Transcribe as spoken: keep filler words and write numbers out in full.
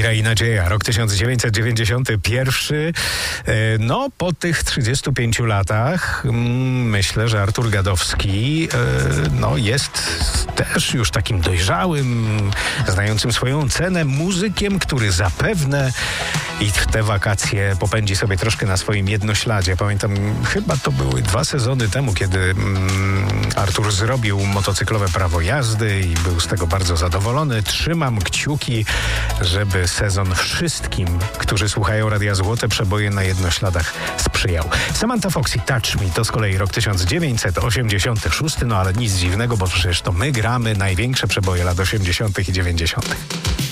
Mira i Nadzieja, rok tysiąc dziewięćset dziewięćdziesiąty pierwszy. No, po tych trzydziestu pięciu latach myślę, że Artur Gadowski no, jest też już takim dojrzałym, znającym swoją cenę muzykiem, który zapewne i w te wakacje popędzi sobie troszkę na swoim jednośladzie. Pamiętam, chyba to były dwa sezony temu, kiedy mm, Artur zrobił motocyklowe prawo jazdy i był z tego bardzo zadowolony. Trzymam kciuki, żeby sezon wszystkim, którzy słuchają Radia Złote Przeboje na jednośladach sprzyjał. Samantha Fox i Touch Me to z kolei rok tysiąc dziewięćset osiemdziesiąty szósty, no ale nic dziwnego, bo przecież to my gramy największe przeboje lat osiemdziesiątych i dziewięćdziesiątych.